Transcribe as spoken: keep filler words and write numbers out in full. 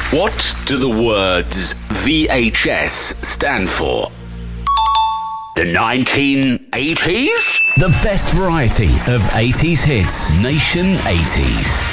What do the words V H S stand for? The nineteen eighties? The best variety of eighties hits. Nation eighties.